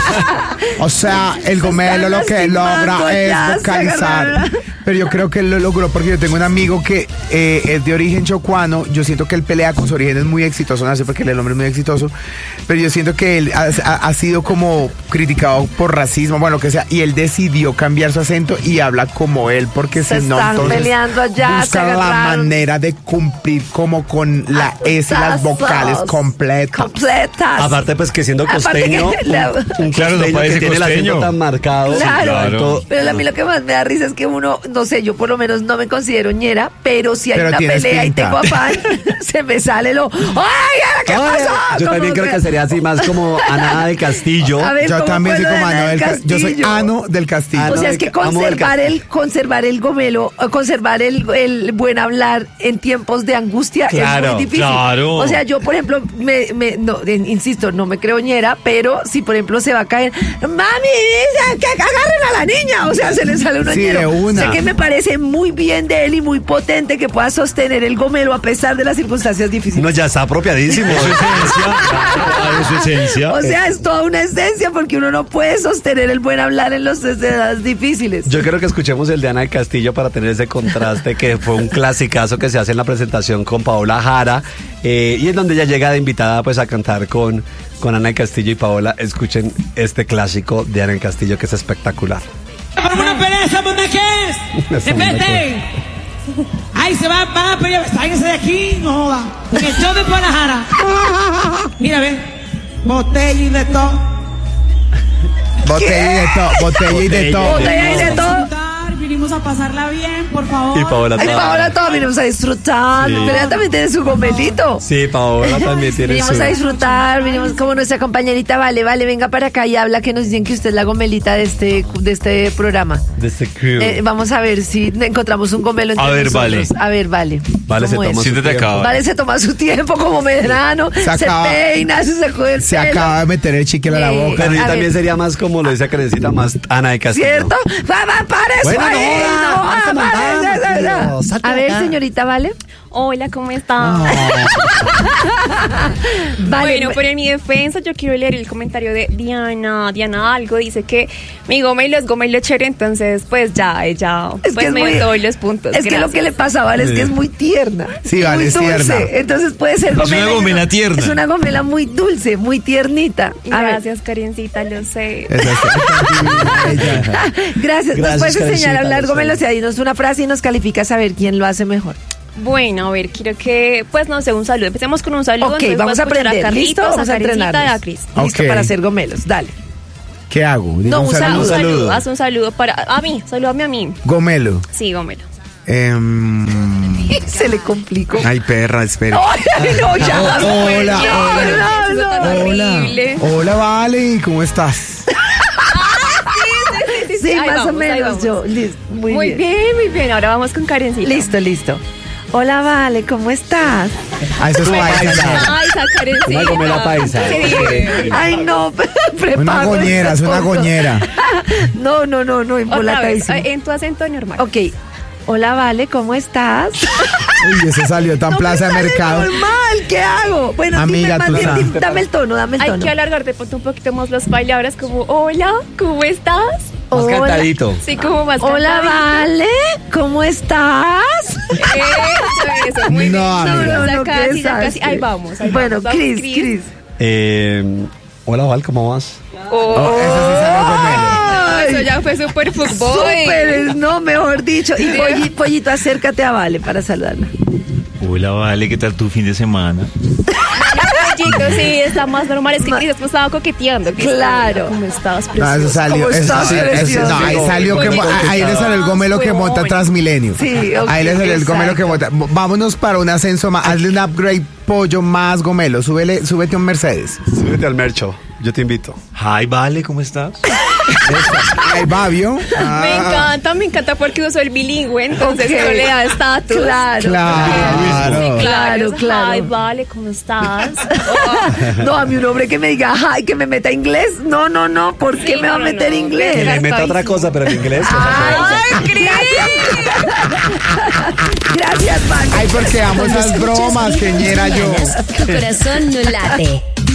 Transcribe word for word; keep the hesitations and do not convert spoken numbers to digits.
O sea, el gomelo lo que logra es vocalizar. Pero yo creo que él lo logró porque yo tengo un amigo que eh, es de origen chocuano. Yo siento que él pelea con su origen, es muy exitoso, no sé porque el hombre es muy exitoso. Pero yo siento que él ha, ha, ha sido como criticado por racismo, bueno, lo que sea. Y él decidió cambiar su acento y habla como él, porque Se si no, están entonces peleando allá, busca se la agarraron. manera de cumplir como con la S y las vocales completas. Completas. Aparte, pues que siendo Aparte costeño, que la- un, un Claro, no costeño parece que tiene el costeño. acento tan marcado. Claro, claro. pero a mí lo que más me da risa es que uno, no sé, yo por lo menos no me considero ñera, pero si hay Pero una tienes pelea pinta. y tengo afán, se me sale lo, ¡ay, ¿qué Ay, pasó? yo Como también creo que- que sería así más como Ana del Castillo. A ver, Yo ¿cómo también fue soy lo de como Ana Ano del del Castillo. Yo soy Castillo? Ano del Castillo. Ano O sea, del es que Ca- amo del conservar Castillo. el, conservar el gomelo, eh, conservar el, el buen hablar en tiempos de angustia Claro, es muy difícil. claro. O sea, yo, por ejemplo, me, me, no, eh, insisto, no me creo ñera, pero si, por ejemplo, se va a caer, mami, dice que agarren a la niña. O sea, se le sale un Sí, ñero. de una. Sé que me parece muy bien de él y muy potente que pueda sostener el gomelo a pesar de las circunstancias difíciles. No, ya está apropiadísimo. Su esencia. Claro, su esencia. O sea, es toda una esencia porque uno no puede sostener el buen hablar en las edades difíciles. Yo quiero que escuchemos el de Ana del Castillo para tener ese contraste que fue un clasicazo que se hace en la presentación con Paola Jara eh, y es donde ella llega de invitada pues a cantar con, con Ana del Castillo y Paola. Escuchen este clásico de Ana del Castillo que es espectacular. Vamos una pelea, ¿saben de qué es? Respeten. Ay, se va, van a pelear, sáquense de aquí, no jodan. En el show de Guadalajara. Mira, ve, botella y de todo. Botella y de todo, botella y de todo. Botella y de todo. Vinimos a pasarla bien, por favor. Y Paola Ay, toda- Paola, todos vinimos a disfrutar. Sí. Pero ella también tiene su gomelito. Sí, Paola también tiene Vinimos su... a disfrutar, vinimos como nuestra compañerita, vale, vale, venga para acá y habla, que nos dicen que usted es la gomelita de este, de este programa. de este crew. Eh, vamos a ver si encontramos un gomelo entre A ver, nosotros. Vale. A ver, vale. Vale, se ¿Cómo toma es? su Siéntate tiempo. acá. Vale, se toma su tiempo como Medrano, se, Se acaba- peina, se sacó el Se pelo. acaba de meter el chicle a la Eh, boca. Pero yo A también ver. sería más como lo dice Karencita, más Ana de Castillo. ¿Cierto? Va, va, para eso Bueno, ahí, no, no, vamos a va, mandar, para, ya, ya, ya. tío, salte A de ver, acá. señorita, ¿vale? Hola, ¿cómo están? Vale, Bueno, pero en mi defensa yo quiero leer el comentario de Diana. Diana algo dice que mi gomelo es gomelo chévere, entonces pues ya, ella Es pues que es me muy- dio todos los puntos. Es que lo Gracias. que le pasa a Vale es que Sí. es muy tierna. Sí, Vale, muy es dulce. tierna. Entonces puede ser una gomela. y gomela no- tierna. Es una gomela muy dulce, muy tiernita. A ver. Gracias, Karencita, lo sé. Esa es- ella. Gracias. Nos Gracias, puedes enseñar Karencita, a hablar lo gomelo, o sé. sea, dinos una frase y nos califica a saber quién lo hace mejor. Bueno, a ver, quiero que, pues no sé, un saludo. Empecemos con un saludo. Ok, entonces vamos voy a escuchar aprender. Carlitos, ¿Listo? Vamos a Karencita y entrenarnos. a Cris. Listo Ok. para hacer gomelos. Dale. ¿Qué hago? Digo No, un un saludo. Un saludo, saludo. haz un saludo para, a mí, salúdame a mí. Gomelo. Sí, gómelo. Em, Se le complicó. Ay, perra, espera. Ay, no, ya. Oh, hola, No, hola. no, no. Hola. horrible. Hola, Vale. ¿Cómo estás? Sí, Ahí más o vamos, ahí menos vamos. yo. Listo. Muy, Muy bien. bien, muy bien. Ahora vamos con Karencita. Listo, listo. Hola, Vale, ¿cómo estás? Ah, eso es paisa. Ay, esa Karencita. Una gomela paisa. Sí. Ay, no, preparo. Una goñera, es una goñera. No, no, no, no, Otra vez, embolatadísimo. en tu acento normal. Ok. Hola, Vale, ¿cómo estás? Uy, ese salió tan No me plaza de sale mercado. normal, ¿qué hago? Bueno, Amiga, dime más tú bien, sabes. dime, dame el tono, dame el Hay tono. que alargar de pronto un poquito más las palabras como hola, ¿cómo estás? Más Hola. cantadito. Sí, como más Hola, cantadito. Vale, ¿cómo estás? Eso, eso, muy No, bien. amiga. No, no, Ya no, qué casi, ya casi. desastre. Ahí vamos, ahí Bueno, vamos. Vamos, Cris, Cris. Eh, hola, Val, ¿cómo vas? Oh, Oh, ese sí salió Gomelo. eso ya fue súper fútbol. Súper, no, mejor dicho. Y Polli- Pollito, acércate a Vale para saludarla. Hola, Vale, ¿qué tal tu fin de semana? Pollito, sí, está más normal. Es que Ma- Cris después estaba coqueteando. Cris, Claro. ¿cómo estabas, No, precioso? eso salió. ¿Cómo eso- estás, eso- precioso? no, ahí salió que mo- ahí le salió el gomelo que monta Transmilenio. Sí, ok, Ahí le salió el gomelo que monta. exacto. Vámonos para un ascenso más. Hazle un upgrade, pollo más gomelo. Súbele, súbete un Mercedes. Súbete al mercho, yo te invito. Hi, Vale, ¿cómo estás? Ahí va, ¿vio? Me Ah, encanta, me encanta porque uso el bilingüe, entonces Ok. eso le da estatus. Claro. Claro. Claro, Claro, claro. Ay, vale, ¿cómo estás? No, a mí un hombre que me diga, ay, que me meta inglés. No, no, no, ¿por qué Sí, me va a no, meter no, inglés? Que le meta otra cosa, pero en inglés. que es otra cosa. ¡Ay, Cris! Gracias, Vale. Ay, porque amo esas bromas, que ñera yo. Tu corazón no late.